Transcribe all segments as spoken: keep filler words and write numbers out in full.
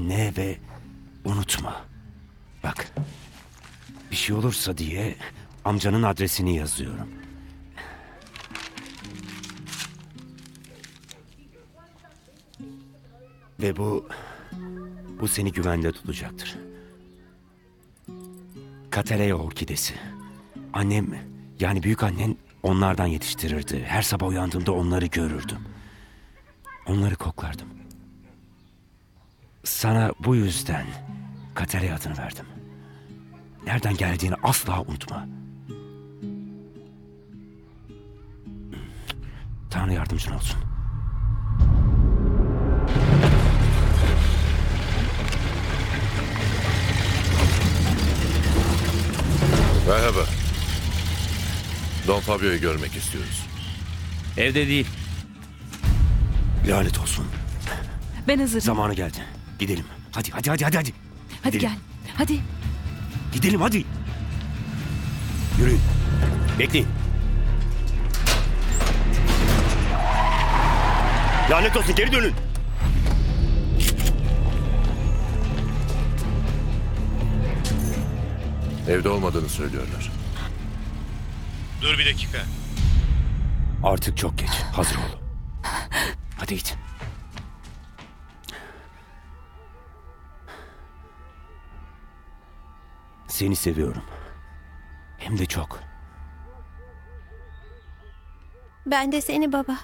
dinle ve unutma. Bak, bir şey olursa diye amcanın adresini yazıyorum. Ve bu, bu seni güvende tutacaktır. Kataleya orkidesi. Annem, yani büyük annen onlardan yetiştirirdi. Her sabah uyandığımda onları görürdüm. Onları koklardım. Sana bu yüzden Kataleya adını verdim. Nereden geldiğini asla unutma. Tanrı yardımcın olsun. Merhaba. Don Fabio'yu görmek istiyoruz. Evde değil. Lanet olsun. Ben hazırım. Zamanı geldi. Gidelim. Hadi hadi hadi hadi hadi. Hadi Gidelim. gel. Hadi. Gidelim hadi. Yürüyün. Bekleyin. Lanet olsun, geri dönün. Evde olmadığını söylüyorlar. Dur bir dakika. Artık çok geç. Hazır ol. Hadi git. Seni seviyorum. Hem de çok. Ben de seni baba.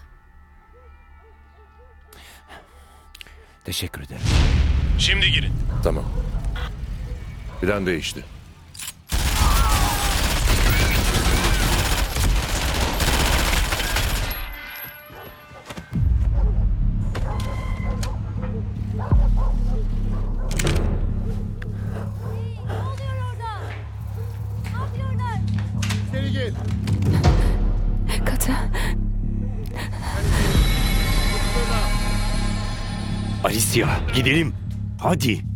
Teşekkür ederim. Şimdi girin. Tamam. Plan değişti. Kata. Alicia, gidelim. Hadi.